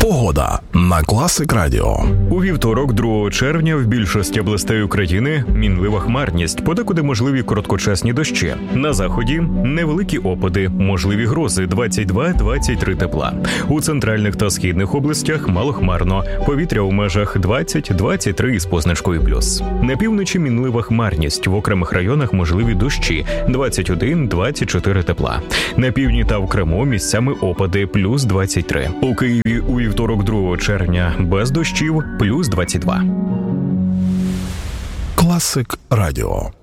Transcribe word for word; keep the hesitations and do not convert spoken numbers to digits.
Погода на Класик Радіо. У вівторок, другого червня, в більшості областей України мінлива хмарність, подекуди можливі короткочасні дощі. На заході невеликі опади, можливі грози двадцять два - двадцять три тепла. У центральних та східних областях малохмарно, повітря у межах двадцять - двадцять три із позначкою плюс. На півночі мінлива хмарність, в окремих районах можливі дощі двадцять один - двадцять чотири тепла. На півдні та в Криму місцями опади плюс двадцять три. У Києві у вівторок, другого червня, без дощів плюс двадцять два. Класик Радіо.